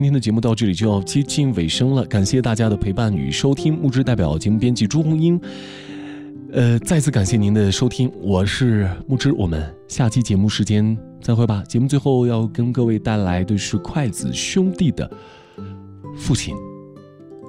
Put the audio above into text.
今天的节目到这里就要接近尾声了，感谢大家的陪伴与收听。木之代表节目编辑朱红英，再次感谢您的收听，我是木之，我们下期节目时间再会吧。节目最后要跟各位带来的是筷子兄弟的父亲。